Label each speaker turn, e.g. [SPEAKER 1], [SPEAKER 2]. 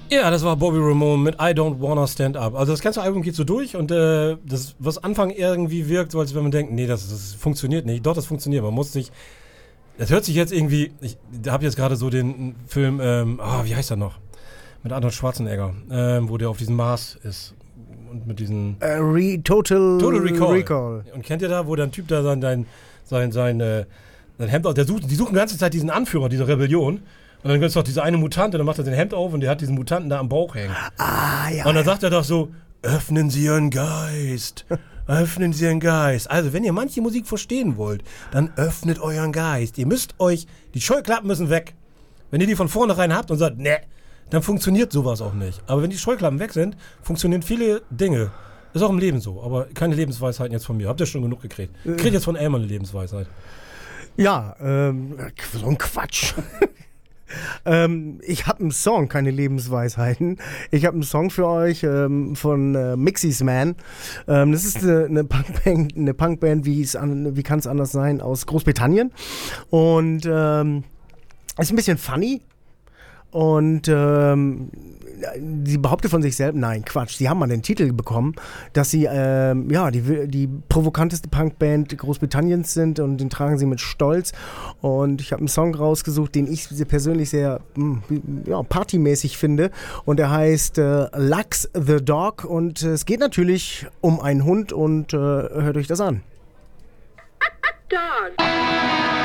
[SPEAKER 1] Ja, das war Bobby Ramone mit I Don't Wanna Stand Up. Also das ganze Album geht so durch und das, was Anfang irgendwie wirkt, so als wenn man denkt, nee, das funktioniert nicht. Doch, das funktioniert. Man muss sich, das hört sich jetzt irgendwie, ich habe jetzt gerade so den Film, wie heißt er noch? Mit Arnold Schwarzenegger, wo der auf diesem Mars ist. Und mit diesen...
[SPEAKER 2] Total Recall.
[SPEAKER 1] Und kennt ihr da, wo der Typ da sein Hemd auf, die suchen die ganze Zeit diesen Anführer dieser Rebellion. Und dann gibt es doch diese eine Mutante, dann macht er sein Hemd auf und der hat diesen Mutanten da am Bauch hängen.
[SPEAKER 2] Ah, ja.
[SPEAKER 1] Und dann sagt er doch so, öffnen Sie Ihren Geist. Öffnen Sie Ihren Geist. Also, wenn ihr manche Musik verstehen wollt, dann öffnet euren Geist. Ihr müsst euch, die Scheuklappen müssen weg. Wenn ihr die von vornherein habt und sagt, ne, dann funktioniert sowas auch nicht. Aber wenn die Scheuklappen weg sind, funktionieren viele Dinge. Ist auch im Leben so, aber keine Lebensweisheiten jetzt von mir. Habt ihr schon genug gekriegt? Ich krieg jetzt von Elmer eine Lebensweisheit.
[SPEAKER 2] Ja, so ein Quatsch. Ich habe einen Song, keine Lebensweisheiten. Ich habe einen Song für euch von Mixies Man. Das ist eine Punkband, wie kann es anders sein, aus Großbritannien. Und ist ein bisschen funny. Und sie behauptet von sich selbst, nein, Quatsch, sie haben mal den Titel bekommen, dass sie die provokanteste Punkband Großbritanniens sind und den tragen sie mit Stolz. Und ich habe einen Song rausgesucht, den ich persönlich sehr partymäßig finde. Und der heißt Lux the Dog. Und es geht natürlich um einen Hund und hört euch das an.
[SPEAKER 3] Dog.